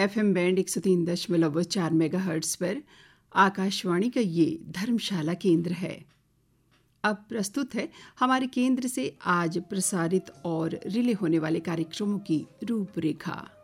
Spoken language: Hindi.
FM बैंड 103.4 मेगाहर्ट्ज़ पर आकाशवाणी का ये धर्मशाला केंद्र है। अब प्रस्तुत है हमारे केंद्र से आज प्रसारित और रिले होने वाले कार्यक्रमों की रूपरेखा।